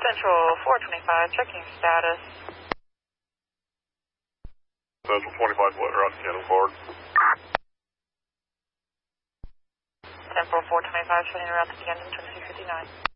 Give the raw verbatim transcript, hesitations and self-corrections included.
Central four twenty-five, checking status. Central twenty-five, what, route to Cannon Ford. Central four twenty-five, turning around to Cannon, twenty-six fifty-nine.